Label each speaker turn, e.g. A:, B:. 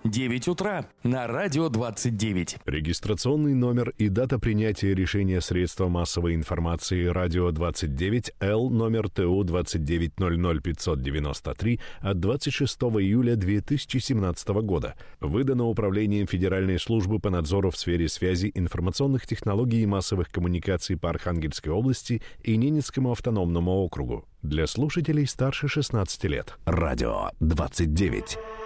A: 9 утра на Радио 29.
B: Регистрационный номер и дата принятия решения средства массовой информации Радио 29 Л номер ТУ 2900593 от 26 июля 2017 года. Выдано Управлением Федеральной службы по надзору в сфере связи, информационных технологий и массовых коммуникаций по Архангельской области и Ненецкому автономному округу. Для слушателей старше 16 лет. Радио 29.